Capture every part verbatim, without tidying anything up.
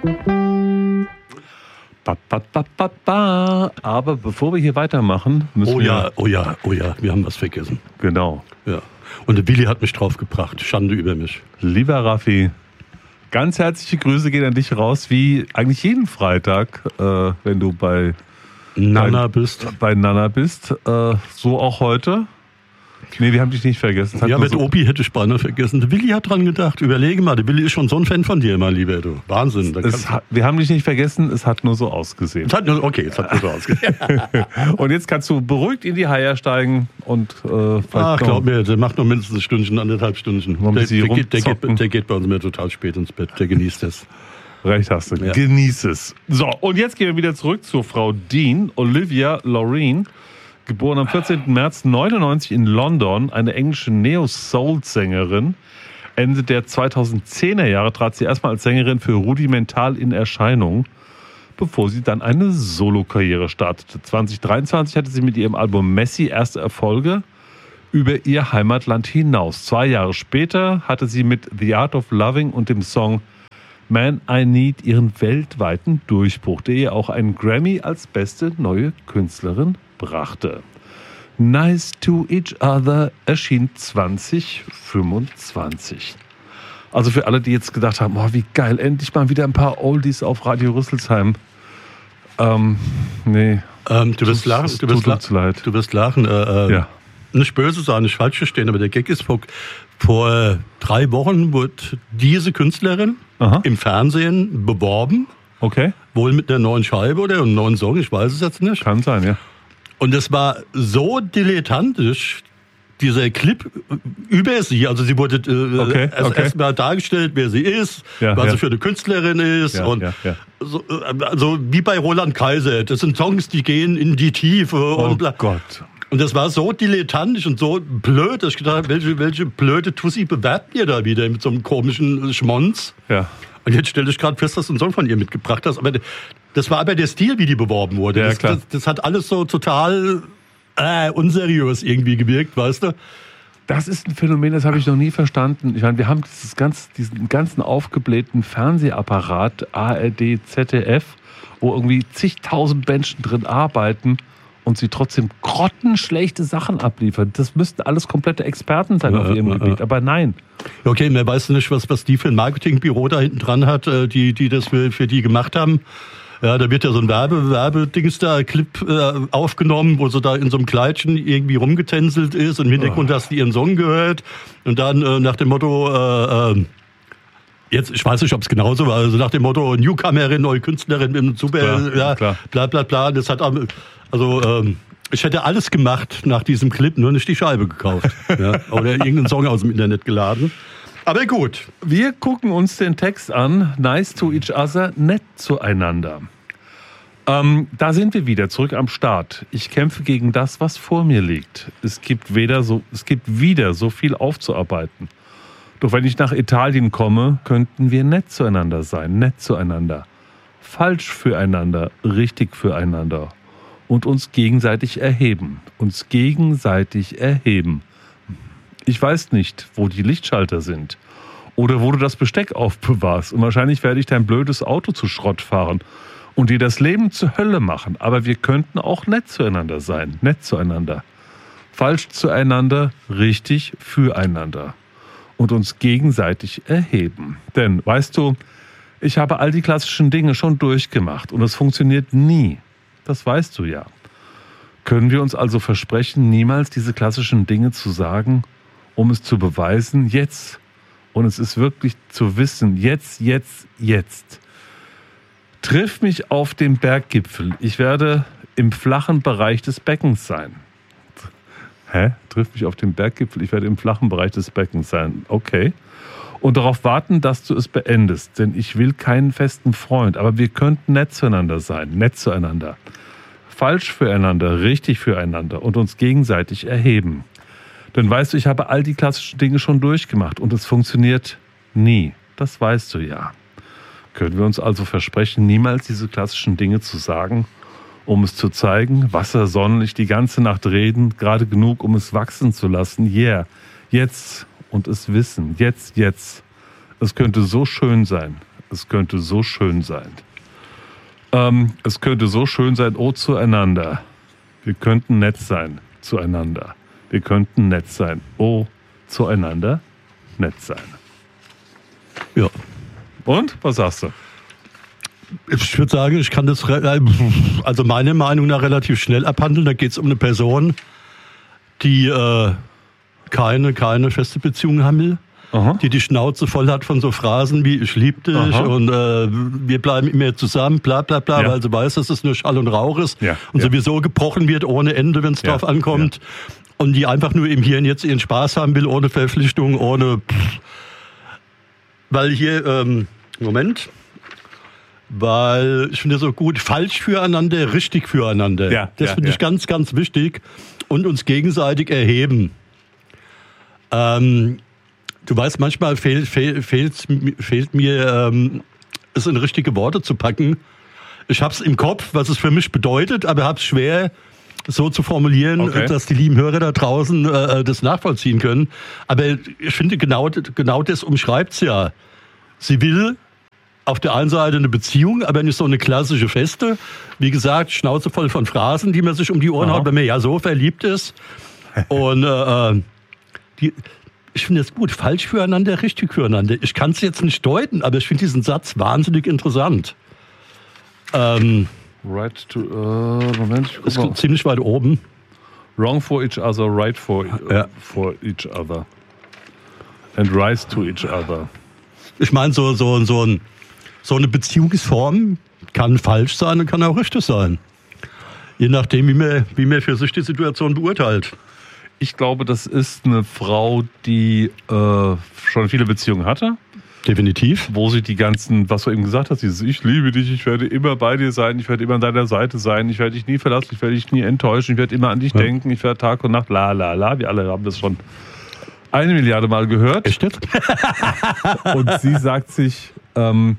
Ba, ba, ba, ba, ba. Aber bevor wir hier weitermachen, müssen oh wir... ja, oh ja, oh ja, wir haben was vergessen. Genau. Ja. Und der Willi hat mich draufgebracht. Schande über mich. Lieber Raffi, ganz herzliche Grüße gehen an dich raus, wie eigentlich jeden Freitag, äh, wenn du bei Nana bei, bist. Bei Nana bist. Äh, so auch heute. Nee, wir haben dich nicht vergessen. Ja, mit so Opi hätte ich beinahe vergessen. Der Willi hat dran gedacht. Überlege mal, der Willi ist schon so ein Fan von dir, mein Lieber. Du. Wahnsinn. Es hat, wir haben dich nicht vergessen, es hat nur so ausgesehen. Es hat nur, okay, es hat nur so ausgesehen. Und jetzt kannst du beruhigt in die Haie steigen und äh, Ach, glaub mir, der macht noch mindestens ein Stündchen, anderthalb Stunden. Noch ein Der, bisschen der, geht, der, rumzocken. geht, der geht bei uns immer total spät ins Bett. Der genießt es. Recht hast du. Ja. Genieß es. So, und jetzt gehen wir wieder zurück zu Frau Dean, Olivia Loreen, geboren am vierzehnten März neunundneunzig in London, eine englische Neo-Soul-Sängerin. Ende der zweitausendzehner Jahre trat sie erstmal als Sängerin für Rudimental in Erscheinung, bevor sie dann eine Solokarriere startete. zweitausenddreiundzwanzig hatte sie mit ihrem Album Messi erste Erfolge über ihr Heimatland hinaus. Zwei Jahre später hatte sie mit The Art of Loving und dem Song Man I Need ihren weltweiten Durchbruch, der ihr auch einen Grammy als beste neue Künstlerin brachte. Nice to Each Other erschien zwanzig fünfundzwanzig. Also für alle, die jetzt gedacht haben, oh, wie geil, endlich mal wieder ein paar Oldies auf Radio Rüsselsheim. Ähm, nee. Ähm, du wirst lachen. Du wirst, tut uns leid. Du wirst lachen. Äh, äh, Ja. Nicht böse sein, nicht falsch verstehen, aber der Gag ist, vor, vor drei Wochen wurde diese Künstlerin Aha. im Fernsehen beworben. Okay, Wohl mit einer neuen Scheibe oder einem neuen Song, ich weiß es jetzt nicht. kann sein, ja. Und es war so dilettantisch, dieser Clip über sie. Also sie wurde äh, Okay, erst, okay. erst mal dargestellt, wer sie ist, Ja, was ja. sie für eine Künstlerin ist. Ja, und ja, ja. So, äh, also wie bei Roland Kaiser. Das sind Songs, die gehen in die Tiefe. Oh und bla. Gott. Und das war so dilettantisch und so blöd, dass ich gedacht habe, welche, welche blöde Tussi bewerbt ihr da wieder mit so einem komischen Schmonz? Ja. Und jetzt stelle ich gerade fest, dass du einen Song von ihr mitgebracht hast. Aber das war aber der Stil, wie die beworben wurde. Ja, das, klar. Das, das hat alles so total äh, unseriös irgendwie gewirkt, weißt du? Das ist ein Phänomen, das habe ich noch nie verstanden. Ich meine, wir haben dieses ganz, diesen ganzen aufgeblähten Fernsehapparat, A R D, Z D F, wo irgendwie zigtausend Menschen drin arbeiten und sie trotzdem grottenschlechte Sachen abliefern. Das müssten alles komplette Experten sein Ja, auf ihrem ja, Gebiet. ja. Aber nein. Okay, mehr weißt du nicht, was, was die für ein Marketingbüro da hinten dran hat, äh, die, die das für, für die gemacht haben. Ja, da wird ja so ein Werbe, Werbedings da, Clip äh, aufgenommen, wo sie da in so einem Kleidchen irgendwie rumgetänzelt ist und im Hintergrund Oh. hast du ihren Song gehört und dann äh, nach dem Motto, äh, äh, jetzt, ich weiß nicht, ob es genauso war, also nach dem Motto, Newcomerin, neue Künstlerin, mit einem super, Klar, ja, klar. bla bla bla, das hat, also, ähm, ich hätte alles gemacht nach diesem Clip, nur nicht die Scheibe gekauft. Ja, oder irgendeinen Song aus dem Internet geladen. Aber gut. Wir gucken uns den Text an. Nice to each other, nett zueinander. Ähm, da sind wir wieder, zurück am Start. Ich kämpfe gegen das, was vor mir liegt. Es gibt, weder so, es gibt wieder so viel aufzuarbeiten. Doch wenn ich nach Italien komme, könnten wir nett zueinander sein, nett zueinander. Falsch füreinander, richtig füreinander. Und uns gegenseitig erheben. Uns gegenseitig erheben. Ich weiß nicht, wo die Lichtschalter sind. Oder wo du das Besteck aufbewahrst. Und wahrscheinlich werde ich dein blödes Auto zu Schrott fahren und dir das Leben zur Hölle machen. Aber wir könnten auch nett zueinander sein. Nett zueinander. Falsch zueinander, richtig füreinander. Und uns gegenseitig erheben. Denn, weißt du, ich habe all die klassischen Dinge schon durchgemacht. Und es funktioniert nie. Das weißt du ja. Können wir uns also versprechen, niemals diese klassischen Dinge zu sagen, um es zu beweisen, jetzt, und es ist wirklich zu wissen, jetzt, jetzt, jetzt. Triff mich auf dem Berggipfel. Ich werde im flachen Bereich des Beckens sein. Hä? Triff mich auf dem Berggipfel. Ich werde im flachen Bereich des Beckens sein. Okay. Und darauf warten, dass du es beendest. Denn ich will keinen festen Freund. Aber wir könnten nett zueinander sein. Nett zueinander. Falsch füreinander, richtig füreinander. Und uns gegenseitig erheben. Denn weißt du, ich habe all die klassischen Dinge schon durchgemacht. Und es funktioniert nie. Das weißt du ja. Können wir uns also versprechen, niemals diese klassischen Dinge zu sagen, um es zu zeigen? Wasser, Sonnenlicht, die ganze Nacht reden, gerade genug, um es wachsen zu lassen. Yeah, jetzt und es wissen, jetzt, jetzt. Es könnte so schön sein. Es könnte so schön sein. Ähm, es könnte so schön sein, oh, zueinander. Wir könnten nett sein, zueinander. Wir könnten nett sein, oh, zueinander, nett sein. Ja. Und? Was sagst du? Ich würde sagen, ich kann das, also meiner Meinung nach, relativ schnell abhandeln. Da geht es um eine Person, die äh, keine, keine feste Beziehung haben will. Aha. Die die Schnauze voll hat von so Phrasen wie ich liebe dich Aha. und äh, wir bleiben immer zusammen, bla bla bla, ja. weil sie weiß, dass es nur Schall und Rauch ist ja. und ja. sowieso gebrochen wird ohne Ende, wenn es ja. drauf ankommt. Ja. Und die einfach nur im Hier und Jetzt ihren Spaß haben will, ohne Verpflichtung, ohne... Pff. Weil hier, ähm, Moment... Weil ich finde so gut, falsch füreinander, richtig füreinander. Ja, das ja, finde ja. ich ganz, ganz wichtig. Und uns gegenseitig erheben. Ähm, du weißt, manchmal fehl, fehl, fehlt, fehlt mir, ähm, es in richtige Worte zu packen. Ich habe es im Kopf, was es für mich bedeutet, aber habe es schwer so zu formulieren, okay. dass die lieben Hörer da draußen äh, das nachvollziehen können. Aber ich finde, genau, genau das umschreibt es ja. Sie will auf der einen Seite eine Beziehung, aber nicht so eine klassische Feste. Wie gesagt, Schnauze voll von Phrasen, die man sich um die Ohren Aha. haut, wenn man ja so verliebt ist. Und äh, die, ich finde es gut, falsch füreinander, richtig füreinander. Ich kann es jetzt nicht deuten, aber ich finde diesen Satz wahnsinnig interessant. Ähm, right to, uh, Moment, ich ist mal. Ziemlich weit oben. Wrong for each other, right for, ja. for each other. And rise to each other. Ich meine, so, so, so ein So eine Beziehungsform kann falsch sein und kann auch richtig sein. Je nachdem, wie man, wie man für sich die Situation beurteilt. Ich glaube, das ist eine Frau, die äh, schon viele Beziehungen hatte. Definitiv. Wo sie die ganzen, was du eben gesagt hast, dieses ich liebe dich, ich werde immer bei dir sein, ich werde immer an deiner Seite sein, ich werde dich nie verlassen, ich werde dich nie enttäuschen, ich werde immer an dich ja. denken, ich werde Tag und Nacht, la la la. Wir alle haben das schon eine Milliarde Mal gehört. Echt jetzt? Und sie sagt sich, ähm,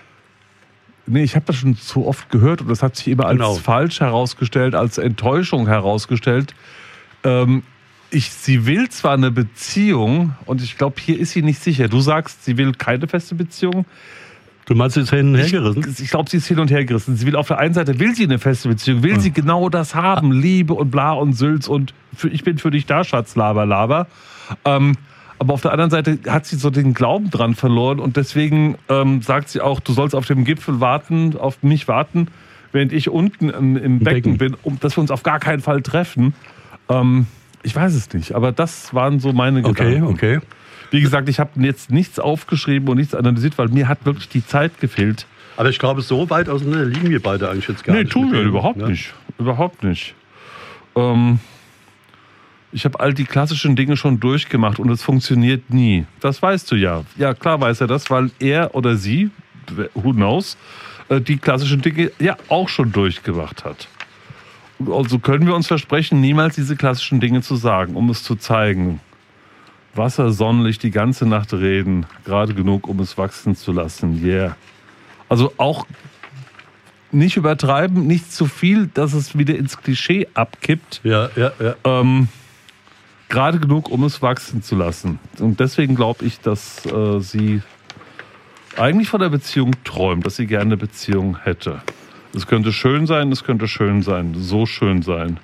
nee, ich habe das schon so oft gehört und das hat sich immer als genau. falsch herausgestellt, als Enttäuschung herausgestellt. Ähm, ich, sie will zwar eine Beziehung und ich glaube, hier ist sie nicht sicher. Du sagst, sie will keine feste Beziehung. Du meinst, sie ist hin und her gerissen? Ich, ich glaube, sie ist hin und her gerissen. Sie will auf der einen Seite, will sie eine feste Beziehung, will ja. sie genau das haben, Liebe und bla und Sülz und für, ich bin für dich da, Schatz, laber, laber. Ähm, Aber auf der anderen Seite hat sie so den Glauben dran verloren und deswegen ähm, sagt sie auch, du sollst auf dem Gipfel warten, auf mich warten, während ich unten im, im Becken, Becken bin, um, dass wir uns auf gar keinen Fall treffen. Ähm, ich weiß es nicht, aber das waren so meine okay, Gedanken. Okay, okay. Wie gesagt, ich habe jetzt nichts aufgeschrieben und nichts analysiert, weil mir hat wirklich die Zeit gefehlt. Aber ich glaube, so weit auseinander liegen wir beide eigentlich jetzt gar nee, nicht. Nee, tun wir überhaupt ja? nicht. Überhaupt nicht. Ähm... Ich habe all die klassischen Dinge schon durchgemacht und es funktioniert nie. Das weißt du ja. Ja, klar weiß er das, weil er oder sie, who knows, die klassischen Dinge ja auch schon durchgemacht hat. Also können wir uns versprechen, niemals diese klassischen Dinge zu sagen, um es zu zeigen. Wasser, Sonnenlicht, die ganze Nacht reden, gerade genug, um es wachsen zu lassen. Yeah. Also auch nicht übertreiben, nicht zu viel, dass es wieder ins Klischee abkippt. Ja, ja, ja. Ähm, Gerade genug, um es wachsen zu lassen. Und deswegen glaube ich, dass äh, sie eigentlich von der Beziehung träumt, dass sie gerne eine Beziehung hätte. Es könnte schön sein, es könnte schön sein, so schön sein.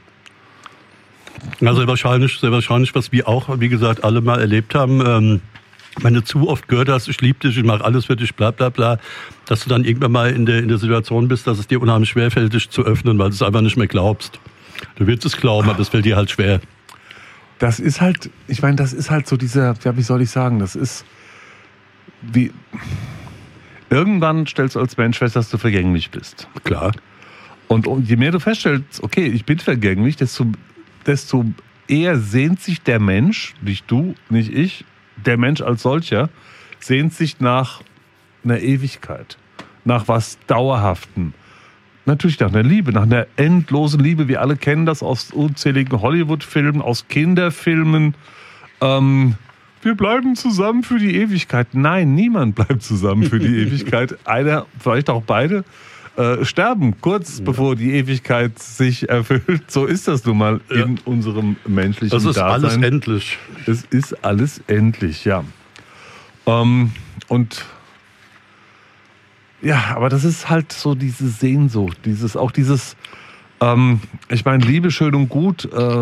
Also sehr wahrscheinlich, sehr wahrscheinlich, was wir auch, wie gesagt, alle mal erlebt haben, ähm, wenn du zu oft gehört hast, ich liebe dich, ich mache alles für dich, bla bla bla, dass du dann irgendwann mal in der, in der Situation bist, dass es dir unheimlich schwerfällt, dich zu öffnen, weil du es einfach nicht mehr glaubst. Du willst es glauben, aber es fällt dir halt schwer. Das ist halt, ich meine, das ist halt so dieser, ja, wie soll ich sagen, das ist wie, irgendwann stellst du als Mensch fest, dass du vergänglich bist. Klar. Und je mehr du feststellst, okay, ich bin vergänglich, desto, desto eher sehnt sich der Mensch, nicht du, nicht ich, der Mensch als solcher, sehnt sich nach einer Ewigkeit, nach was Dauerhaften. Natürlich nach einer Liebe, nach einer endlosen Liebe. Wir alle kennen das aus unzähligen Hollywood-Filmen, aus Kinderfilmen. Ähm, wir bleiben zusammen für die Ewigkeit. Nein, niemand bleibt zusammen für die Ewigkeit. Einer, vielleicht auch beide, äh, sterben kurz ja. bevor die Ewigkeit sich erfüllt. So ist das nun mal ja. in unserem menschlichen Dasein. Das ist Dasein. Alles endlich. Es ist alles endlich, ja. Ähm, und Ja, aber das ist halt so diese Sehnsucht, dieses, auch dieses, ähm, ich meine, Liebe schön und gut, äh,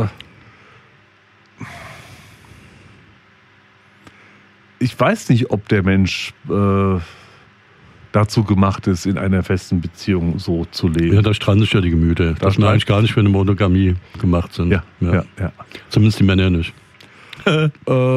ich weiß nicht, ob der Mensch äh, dazu gemacht ist, in einer festen Beziehung so zu leben. Ja, da stranden sich ja die Gemüter. Da dass wir eigentlich gar nicht für eine Monogamie gemacht sind. Ja, ja, ja. ja. Zumindest die Männer nicht. äh,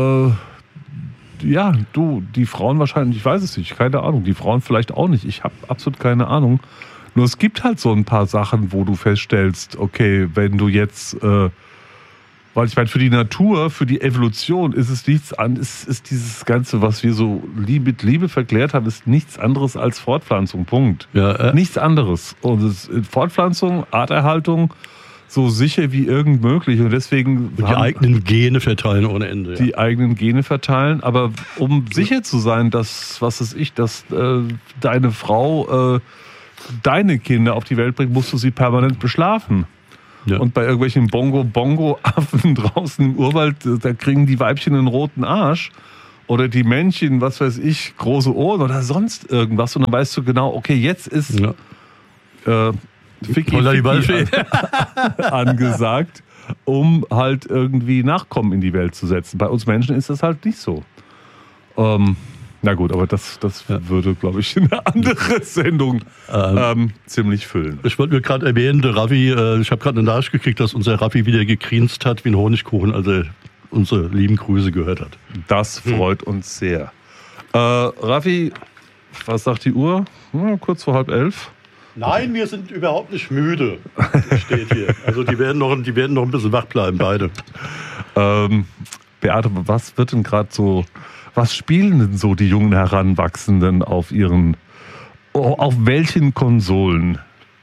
ja, du, die Frauen wahrscheinlich, ich weiß es nicht, keine Ahnung. Die Frauen vielleicht auch nicht. Ich habe absolut keine Ahnung. Nur es gibt halt so ein paar Sachen, wo du feststellst, okay, wenn du jetzt, äh, weil ich meine, für die Natur, für die Evolution ist es nichts anderes, ist, ist dieses Ganze, was wir so mit Liebe verklärt haben, ist nichts anderes als Fortpflanzung, Punkt. Ja, äh. Nichts anderes. Und es, Fortpflanzung, Arterhaltung, so sicher wie irgend möglich. Und deswegen. Und die eigenen Gene verteilen ohne Ende. Die ja. eigenen Gene verteilen. Aber um sicher zu sein, dass, was weiß ich, dass äh, deine Frau äh, deine Kinder auf die Welt bringt, musst du sie permanent beschlafen. Ja. Und bei irgendwelchen Bongo-Bongo-Affen draußen im Urwald, da kriegen die Weibchen einen roten Arsch. Oder die Männchen, was weiß ich, große Ohren oder sonst irgendwas. Und dann weißt du genau, okay, jetzt ist ja. äh, Ficky, Ficky angesagt, um halt irgendwie Nachkommen in die Welt zu setzen. Bei uns Menschen ist das halt nicht so. Ähm, na gut, aber das, das ja. würde, glaube ich, eine andere Sendung ähm, ähm, ziemlich füllen. Ich wollte mir gerade erwähnen, der Raffi, äh, ich habe gerade eine Nachricht gekriegt, dass unser Raffi wieder gegrinst hat wie ein Honigkuchen, als er unsere lieben Grüße gehört hat. Das freut hm. uns sehr. Äh, Raffi, was sagt die Uhr? Ja, kurz vor halb elf. Nein, wir sind überhaupt nicht müde, steht hier. Also die werden noch, die werden noch ein bisschen wach bleiben, beide. Ähm, Beate, was wird denn gerade so, was spielen denn so die jungen Heranwachsenden auf ihren, auf welchen Konsolen?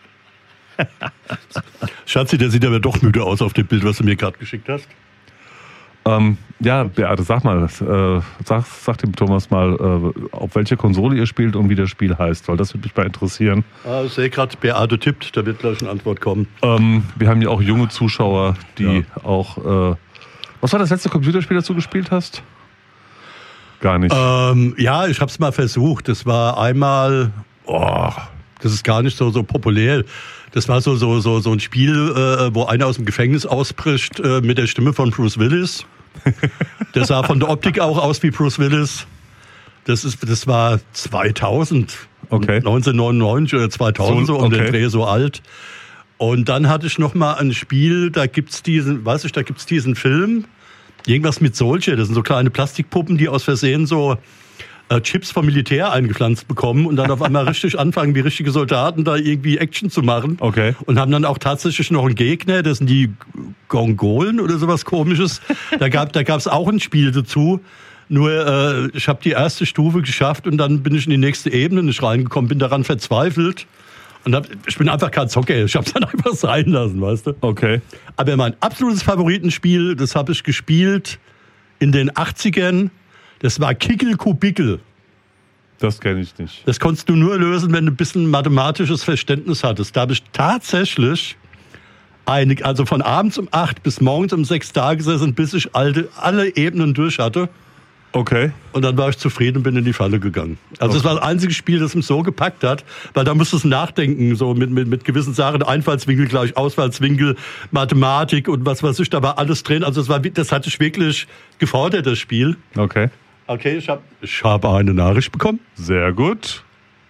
Schatzi, der sieht aber doch müde aus auf dem Bild, was du mir gerade geschickt hast. Ähm, ja, Beate, sag mal, äh, sag, sag dem Thomas mal, äh, auf welcher Konsole ihr spielt und wie das Spiel heißt, weil das würde mich mal interessieren. Ah, ich sehe gerade, Beate tippt, da wird gleich eine Antwort kommen. Ähm, wir haben ja auch junge Zuschauer, die ja. auch, äh, was war das letzte Computerspiel, das du gespielt hast? Gar nicht. Ähm, ja, ich habe es mal versucht. Das war einmal, oh, das ist gar nicht so, so populär. Das war so, so, so, so ein Spiel, äh, wo einer aus dem Gefängnis ausbricht äh, mit der Stimme von Bruce Willis. Der sah von der Optik auch aus wie Bruce Willis. Das, ist, das war zweitausend, okay. neunzehnhundertneunundneunzig oder zweitausend, so, so um okay. den Dreh so alt. Und dann hatte ich noch mal ein Spiel, da gibt's diesen, weiß ich, da gibt's diesen Film, irgendwas mit solche, das sind so kleine Plastikpuppen, die aus Versehen so äh, Chips vom Militär eingepflanzt bekommen und dann auf einmal richtig anfangen, wie richtige Soldaten da irgendwie Action zu machen. Okay. Und haben dann auch tatsächlich noch einen Gegner, das sind die Gongolen oder sowas Komisches. Da gab da gab's auch ein Spiel dazu. Nur äh, ich habe die erste Stufe geschafft und dann bin ich in die nächste Ebene nicht reingekommen, bin daran verzweifelt. Und hab, ich bin einfach kein Zocker, ich hab's dann einfach sein lassen, weißt du? Okay. Aber mein absolutes Favoritenspiel, das habe ich gespielt in den achtzigern, das war Kickel-Kubickel. Das kenne ich nicht. Das konntest du nur lösen, wenn du ein bisschen mathematisches Verständnis hattest. Da habe ich tatsächlich, eine, also von abends um acht bis morgens um sechs da gesessen, bis ich alle, alle Ebenen durch hatte. Okay. Und dann war ich zufrieden und bin in die Falle gegangen. Also das okay. war das einzige Spiel, das mich so gepackt hat, weil da musstest du nachdenken, so mit, mit, mit gewissen Sachen, Einfallswinkel gleich Ausfallswinkel, Mathematik und was weiß ich, da war alles drin. Also das, war, das hatte ich wirklich gefordert, das Spiel. Okay. Okay, ich habe ich hab eine Nachricht bekommen. Sehr gut.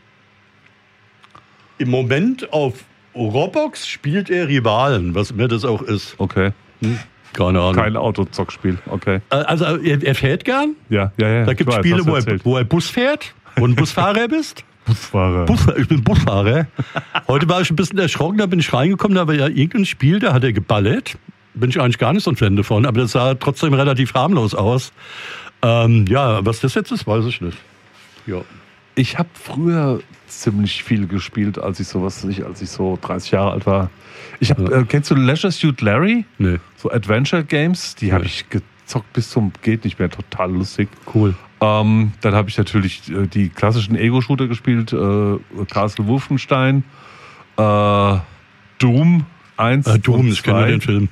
Im Moment auf Roblox spielt er Rivalen, was immer das auch ist. Okay. Hm? Keine Ahnung. Kein Autozockspiel, okay. Also er, er fährt gern? Ja, ja, ja. Da gibt es Spiele, wo er, wo er Bus fährt, wo du ein Busfahrer bist. Busfahrer. Bus, ich bin Busfahrer. Heute war ich ein bisschen erschrocken, da bin ich reingekommen, da war ja irgendein Spiel, da hat er geballert. Bin ich eigentlich gar nicht so ein Fan davon, aber das sah trotzdem relativ harmlos aus. Ähm, ja, was das jetzt ist, weiß ich nicht. Ja. Ich habe früher ziemlich viel gespielt, als ich so was nicht, als ich so dreißig Jahre alt war. Ich hab, ja. äh, kennst du Leisure Suit Larry? Nee. So Adventure Games, die nee. habe ich gezockt bis zum geht nicht mehr, total lustig. Cool. Ähm, dann habe ich natürlich äh, die klassischen Ego-Shooter gespielt, äh, Castle Wolfenstein, äh, Doom, eins äh, Doom, und ich kenne zwei. den Film.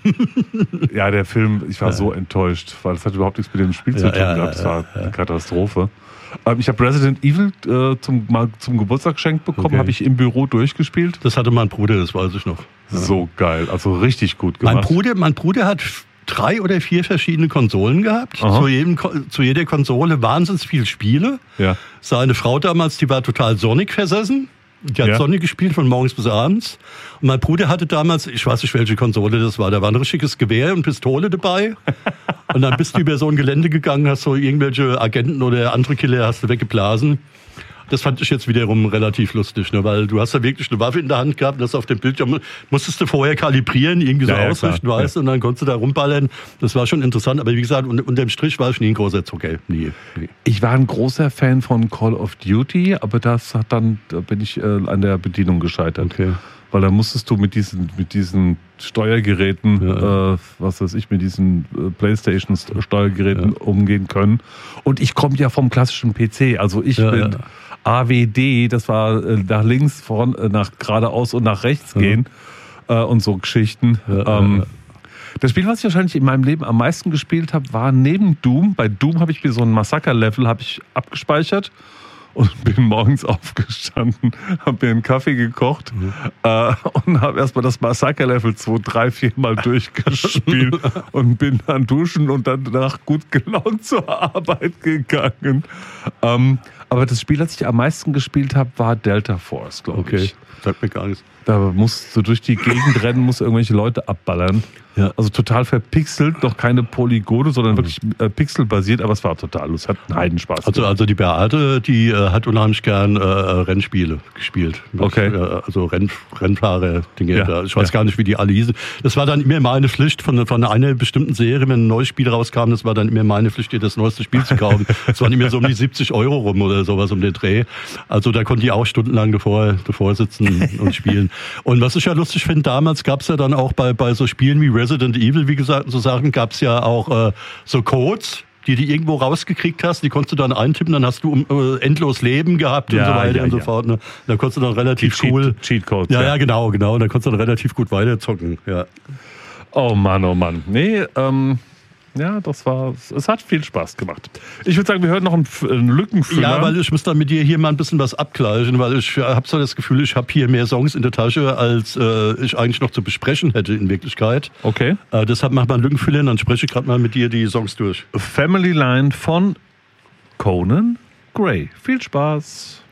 Ja, der Film, ich war Ja. so enttäuscht, weil es hat überhaupt nichts mit dem Spiel zu Ja, tun ja, gehabt. Es ja, war ja. eine Katastrophe. Ähm, ich habe Resident Evil äh, zum, mal zum Geburtstag geschenkt bekommen, Okay. habe ich im Büro durchgespielt. Das hatte mein Bruder, das weiß ich noch. Ja. So geil, also richtig gut gemacht. Mein Bruder, mein Bruder hat drei oder vier verschiedene Konsolen gehabt. Aha. Zu, jedem, Ko- zu jeder Konsole wahnsinnig viele Spiele. Ja. Seine Frau damals, die war total Sonic versessen. Die hat Ja. Sonic gespielt von morgens bis abends. Und mein Bruder hatte damals, ich weiß nicht, welche Konsole das war, da war ein richtiges Gewehr und Pistole dabei. Und dann bist du über so ein Gelände gegangen, hast so irgendwelche Agenten oder andere Killer hast du weggeblasen. Das fand ich jetzt wiederum relativ lustig, ne? Weil du hast da wirklich eine Waffe in der Hand gehabt, das auf dem Bildschirm musstest du vorher kalibrieren, irgendwie so Ja, ja, ausrichten, klar, weißt du, ja. und dann konntest du da rumballern. Das war schon interessant, aber wie gesagt, un- unterm Strich war ich nie ein großer Zocker. Nie. nie. Ich war ein großer Fan von Call of Duty, aber das hat dann, da bin ich äh, an der Bedienung gescheitert. Okay. Weil da musstest du mit diesen, mit diesen Steuergeräten, Ja. äh, was weiß ich, mit diesen äh, Playstation-Steuergeräten Ja. umgehen können. Und ich komme ja vom klassischen P C. Also ich Ja, bin ja. A W D, das war äh, nach links, vorn, äh, nach geradeaus und nach rechts Ja. gehen äh, und so Geschichten. Ja, ähm, ja. Das Spiel, was ich wahrscheinlich in meinem Leben am meisten gespielt habe, war neben Doom. Bei Doom habe ich mir so ein Massaker-Level habe ich abgespeichert und bin morgens aufgestanden, habe mir einen Kaffee gekocht Mhm. äh, und habe erstmal das Massaker-Level zwei, drei, vier Mal durchgespielt und bin dann duschen und dann danach gut gelaunt zur Arbeit gegangen. Ähm, aber das Spiel, das ich am meisten gespielt habe, war Delta Force, glaube Okay, ich. sagt mir gar nichts. Da musst du durch die Gegend rennen, musst irgendwelche Leute abballern. Ja. Also total verpixelt, noch keine Polygone, sondern wirklich äh, pixelbasiert, aber es war total lustig. Hat einen Heidenspaß Also, gemacht. also die Beate, die äh, hat unheimlich gern äh, Rennspiele gespielt. Mit, Okay. Äh, also Renn, Rennfahrer-Dinge. Ja, da. Ich weiß ja. gar nicht, wie die alle hießen. Das war dann immer meine Pflicht von, von einer bestimmten Serie, wenn ein neues Spiel rauskam, das war dann immer meine Pflicht, dir das neueste Spiel zu kaufen. Das waren immer so um die siebzig Euro rum oder sowas um den Dreh. Also da konnte ich auch stundenlang davor, davor sitzen und spielen. Und was ich ja lustig finde, damals gab es ja dann auch bei, bei so Spielen wie Resident Evil, wie gesagt, so Sachen, gab es ja auch äh, so Codes, die du irgendwo rausgekriegt hast, die konntest du dann eintippen, dann hast du um, äh, endlos Leben gehabt und Ja, so weiter ja, und so ja. fort. Ne? Da konntest du dann relativ Die cool... Cheat, Cheatcodes. Ja, ja, genau, genau. Und da konntest du dann relativ gut weiterzocken. Ja. Oh Mann, oh Mann. Nee, ähm, ja, das war, es hat viel Spaß gemacht. Ich würde sagen, wir hören noch einen, F- einen Lückenfüller. Ja, weil ich muss dann mit dir hier mal ein bisschen was abgleichen, weil ich habe so das Gefühl, ich habe hier mehr Songs in der Tasche, als äh, ich eigentlich noch zu besprechen hätte in Wirklichkeit. Okay. Äh, deshalb mach mal einen Lückenfüller und dann spreche ich gerade mal mit dir die Songs durch. Family Line von Conan Gray. Viel Spaß.